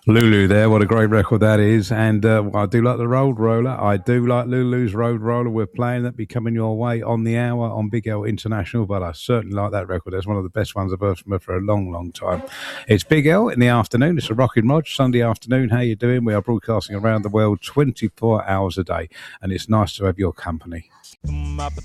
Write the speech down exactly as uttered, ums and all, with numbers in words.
Lulu there, what a great record that is. And uh, well, I do like the Road Roller. I do like Lulu's Road Roller. We're playing that, be coming your way on the hour on Big L International, but I certainly like that record. That's one of the best ones I've heard from her for a long, long time. It's Big L in the afternoon. It's a Rockin' Rog, Sunday afternoon. How you doing? We are broadcasting around the world twenty-four hours a day, and it's nice to have your company.